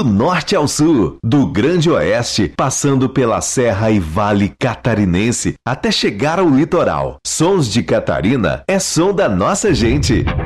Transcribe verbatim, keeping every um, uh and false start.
do norte ao sul, do Grande Oeste, passando pela Serra e Vale Catarinense, até chegar ao litoral. Sons de Catarina é som da nossa gente.